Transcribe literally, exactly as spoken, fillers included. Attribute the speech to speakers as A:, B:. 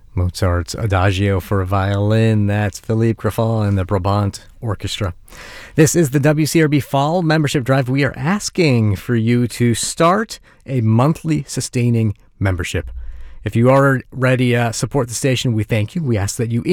A: Mozart's Adagio for violin. That's Philippe Greffal and the Brabant Orchestra. This is the W C R B Fall Membership Drive. We are asking for you to start a monthly sustaining membership. If you already uh, support the station, we thank you. We ask that you